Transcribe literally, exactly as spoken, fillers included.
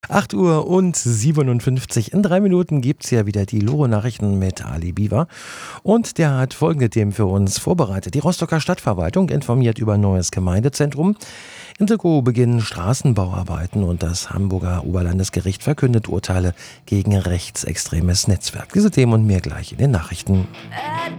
acht Uhr und siebenundfünfzig. In drei Minuten gibt es ja wieder die Loro-Nachrichten mit Ali Biber. Und der hat folgende Themen für uns vorbereitet. Die Rostocker Stadtverwaltung informiert über neues Gemeindezentrum. In Silkow beginnen Straßenbauarbeiten und das Hamburger Oberlandesgericht verkündet Urteile gegen rechtsextremes Netzwerk. Diese Themen und mehr gleich in den Nachrichten.